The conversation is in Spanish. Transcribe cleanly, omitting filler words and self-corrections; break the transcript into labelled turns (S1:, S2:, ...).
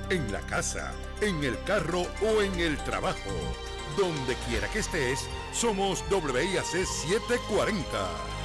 S1: en la casa, en el carro o en el trabajo. Donde quiera que estés, somos WIAC 740.